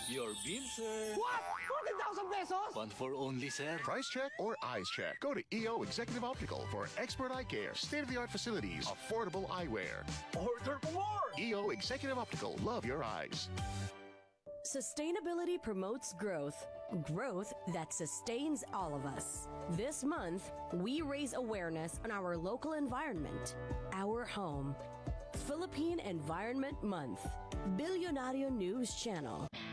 Your bill, sir. What? 14,000 pesos? One for only, sir. Price check or eyes check? Go to EO Executive Optical for expert eye care, state-of-the-art facilities, affordable eyewear. Order more! EO Executive Optical. Love your eyes. Sustainability promotes growth. Growth that sustains all of us. This month, we raise awareness on our local environment, our home. Philippine Environment Month. Billionario News Channel.